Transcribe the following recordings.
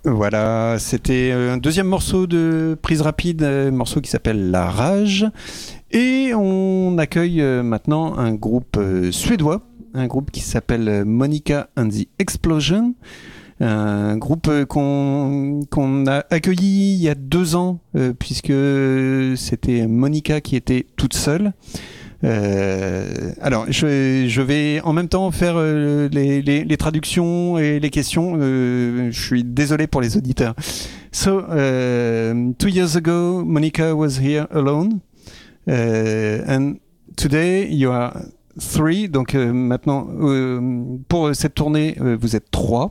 Voilà, c'était un deuxième morceau de Prise Rapide, un morceau qui s'appelle La Rage. Et on accueille maintenant un groupe suédois, un groupe qui s'appelle Monica and the Explosion. Un groupe qu'on a accueilli il y a 2 ans, puisque c'était Monica qui était toute seule. Alors, je vais en même temps faire les traductions et les questions. Je suis désolé pour les auditeurs. So, 2 years ago, Monica was here alone, and today you are 3. Donc maintenant, pour cette tournée, vous êtes 3.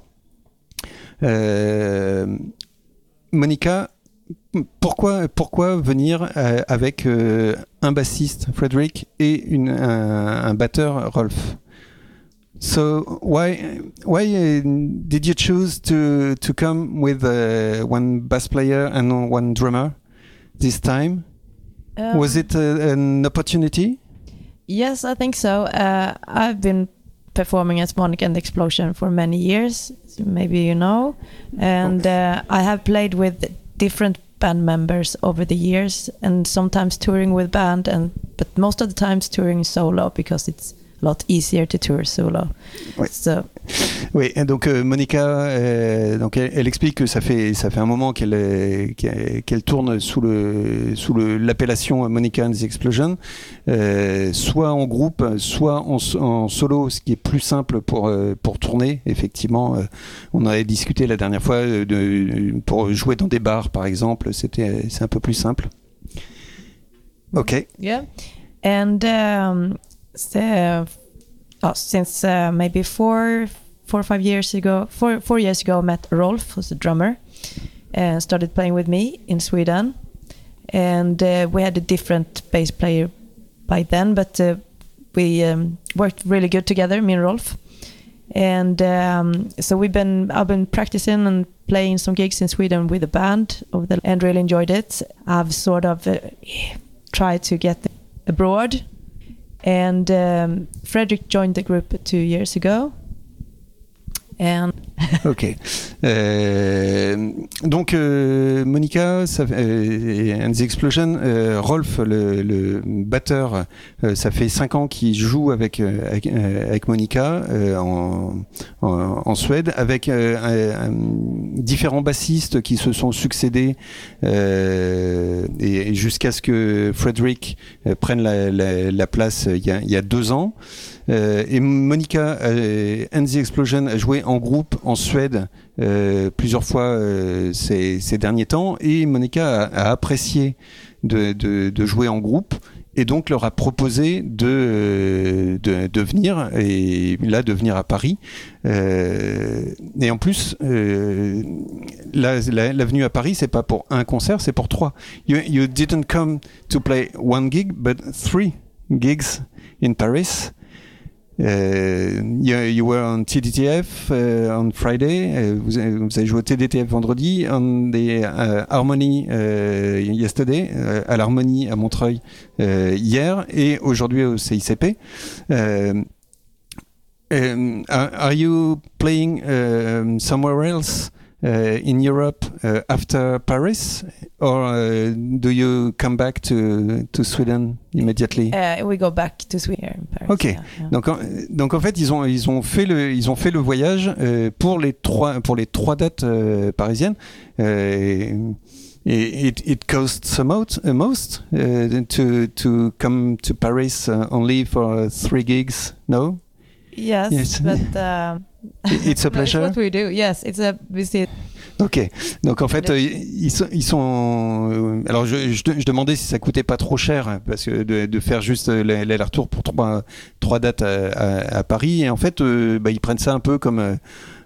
Monica, pourquoi venir avec un bassiste, Frederick, et un batteur, Rolf? So why did you choose to come with one bass player and one drummer this time? Was it an opportunity? Yes, I think so. I've been performing as Monica and the Explosion for many years, maybe you know, and I have played with different band members over the years, and sometimes touring with band, but most of the times touring solo because it's a lot easier to tour solo. Oui. So. Oui, donc Monica, donc elle explique que ça fait un moment qu'elle tourne sous l'appellation Monica and the Explosion, soit en groupe, soit en solo, ce qui est plus simple pour tourner. Effectivement, on avait discuté la dernière fois pour jouer dans des bars, par exemple, c'est un peu plus simple. Ok. Yeah, and since maybe 4 or 5 years ago, 4 years ago, I met Rolf, who's a drummer, and started playing with me in Sweden. And we had a different bass player by then, but we worked really good together, me and Rolf. And so I've been practicing and playing some gigs in Sweden with a band and really enjoyed it. I've sort of tried to get abroad. And Frederick joined the group 2 years ago. And Ok. Donc Monica and the Explosion, Rolf, le batteur, ça fait 5 ans qu'il joue avec Monica en Suède, avec différents bassistes qui se sont succédés et jusqu'à ce que Frederick prenne la place il y a 2 ans. Et Monica and the Explosion a joué en groupe en Suède plusieurs fois ces derniers temps, et Monica a apprécié de jouer en groupe et donc leur a proposé de venir, et là de venir à Paris, et en plus la venue à Paris, c'est pas pour un concert, c'est pour 3. You didn't come to play 1 gig but 3 gigs in Paris. You were on TDTF on Friday. Vous avez joué au TDTF vendredi, on the Harmony yesterday, à l'Harmonie à Montreuil hier, et aujourd'hui au CICP. Are you playing somewhere else in Europe after Paris, or do you come back to Sweden immediately? We go back to Sweden in Paris. Ok. Yeah. Donc en fait ils ont fait le voyage pour les trois dates parisiennes. It costs most to come to Paris only for 3 gigs. No? Yes. But it's a pleasure. That's what we do. Yes, it's a visit. Ok, donc en fait ils sont. Alors je demandais si ça coûtait pas trop cher, parce que de faire juste l'aller-retour pour trois dates à Paris, et en fait ils prennent ça un peu comme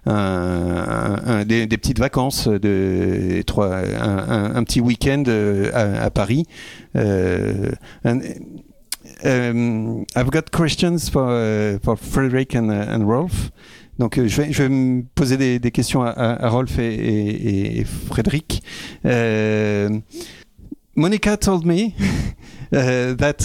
des petites vacances, un petit week-end à Paris. I've got questions for Frederick and Rolf. Donc je vais me poser des questions à Rolf et Frédéric. Monica told me that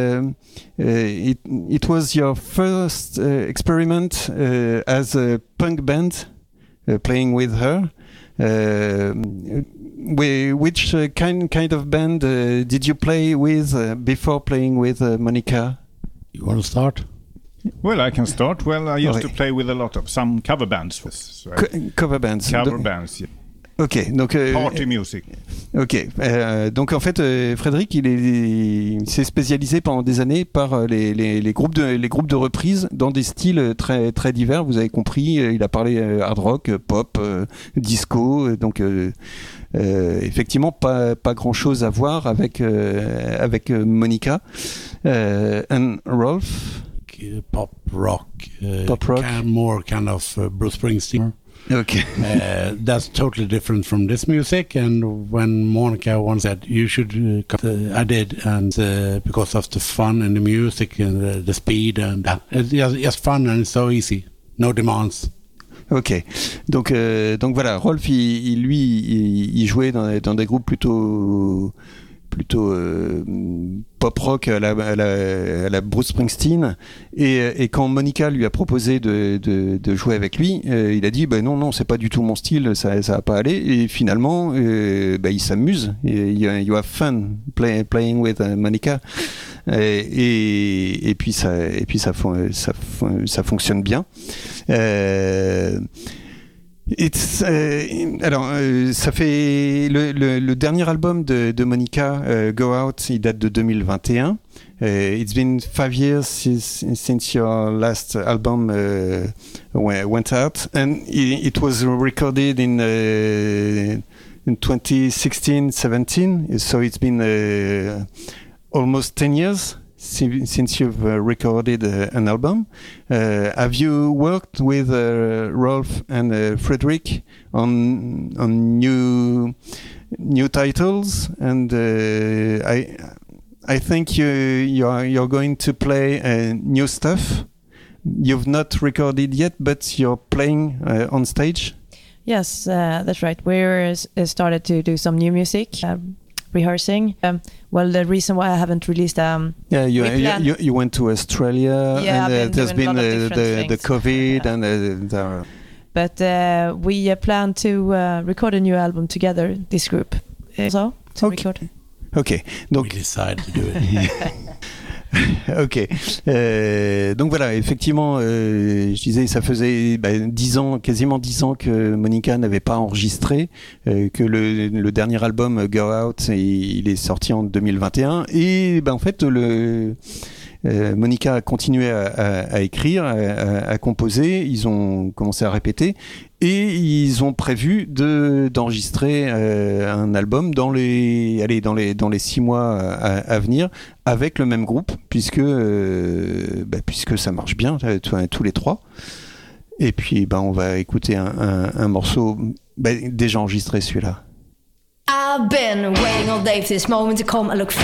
it was your first experiment as a punk band, playing with her. Which kind of band did you play with before playing with Monica? You want to start? Well, I can start. Well, I used to play with a lot of some cover bands. Cover bands. Cover bands, yeah. Ok, donc party music. Ok, donc en fait, Frédéric, il s'est spécialisé pendant des années par les groupes de reprises dans des styles très très divers. Vous avez compris, il a parlé hard rock, pop, disco, donc effectivement pas grand chose à voir avec Monica and Rolf. Pop rock, more kind of Bruce Springsteen. Okay. That's totally different from this music. And when Monica once said you should, I did, and because of the fun and the music and the speed and it's just fun and it's so easy, no demands. Ok, donc voilà, Rolf, il jouait dans des groupes plutôt pop rock à la Bruce Springsteen, et quand Monica lui a proposé de jouer avec lui, il a dit non, c'est pas du tout mon style, ça va pas aller, et finalement il s'amuse, you have fun playing with Monica, et puis ça fonctionne bien. Ça fait le dernier album de Monica, Go Out, il date de 2021. It's been 5 years since your last album went out, and it was recorded in 2016-17, so it's been almost 10 years since you've recorded an album. Have you worked with Rolf and Frederic on new titles? And I think you're going to play new stuff. You've not recorded yet, but you're playing on stage. Yes, that's right. We're started to do some new music. Rehearsing. Well, the reason why I haven't released you went to Australia, and there's been the COVID and but we plan to record a new album together, this group, record. Ok, donc we decided to do it. Ok, donc voilà, effectivement, je disais, ça faisait 10 ans, quasiment 10 ans que Monica n'avait pas enregistré, que le dernier album Go Out, il est sorti en 2021, et en fait Monica a continué à écrire, à composer, ils ont commencé à répéter, et ils ont prévu d'enregistrer un album dans les 6 mois à venir, avec le même groupe, puisque ça marche bien, tous les trois. Et puis on va écouter un morceau déjà enregistré, celui-là. I've been waiting all day for this moment to come. I look